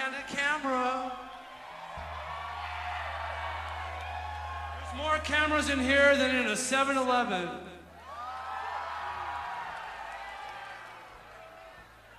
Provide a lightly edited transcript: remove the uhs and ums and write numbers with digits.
candid camera. There's more cameras in here than in a 7-Eleven.